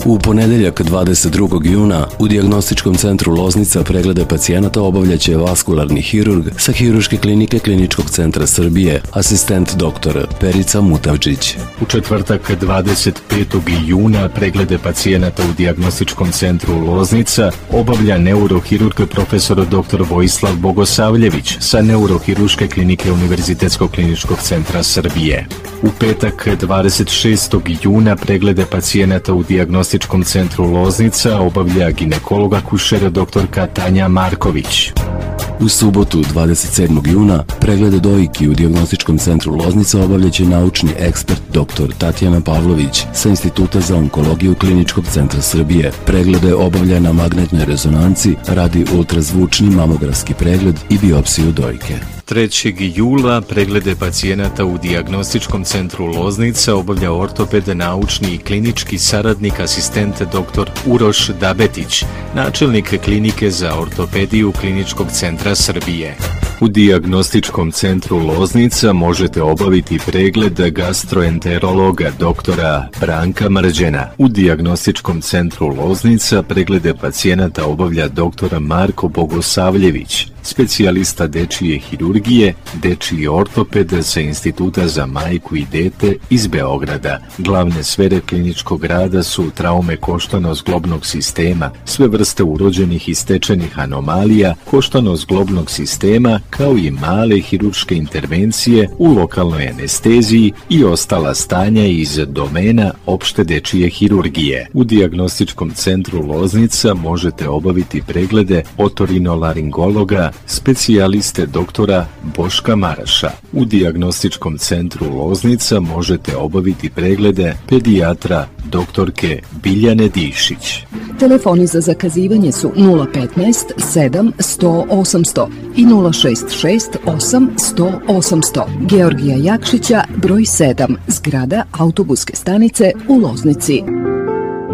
U ponedeljak 22. juna u Dijagnostičkom centru Loznica preglede pacijenata obavljaće vaskularni hirurg sa Hirurške klinike Kliničkog centra Srbije, asistent doktor Perica Mutavčić. U četvrtak 25. juna preglede pacijenata u Dijagnostičkom centru Loznica obavlja neurohirurg profesor dr. Vojislav Bogosavljević sa Neurohirurške klinike Univerzitetskog kliničkog centra Srbije. U petak 26. juna preglede pacijenata u Dijagnostičkom centru Loznica obavlja ginekologa akušer dr. Tanja Marković. U subotu 27. juna preglede dojki u Dijagnostičkom centru Loznica obavljaće naučni ekspert dr. Tatjana Pavlović sa Instituta za onkologiju Kliničkog centra Srbije. Preglede obavlja na magnetnoj rezonanci, radi ultrazvučni mamografski pregled i biopsiju dojke. 3. jula preglede pacijenata u Dijagnostičkom centru Loznica obavlja ortoped, naučni i klinički saradnik asistent dr. Uroš Dabetić, načelnik klinike za ortopediju Kliničkog centra Srbije. U Dijagnostičkom centru Loznica možete obaviti pregled gastroenterologa doktora Branka Mrđena. U Dijagnostičkom centru Loznica preglede pacijenata obavlja dr. Marko Bogosavljević, specijalista dečije hirurgije, dečiji ortoped sa Instituta za majku i dete iz Beograda. Glavne sfere kliničkog rada su traume koštano-zglobnog sistema, sve vrste urođenih i stečenih anomalija koštano-zglobnog sistema, kao i male hirurške intervencije u lokalnoj anesteziji i ostala stanja iz domena opšte dečije hirurgije. U Dijagnostičkom centru Loznica možete obaviti preglede otorinolaringologa, specijaliste doktora Boška Maraša. U Dijagnostičkom centru Loznica možete obaviti preglede pedijatra doktorke Biljane Dišić. Telefoni za zakazivanje su 015 7 100 800 i 066 8 100 800. Georgija Jakšića, broj 7, zgrada autobuske stanice u Loznici.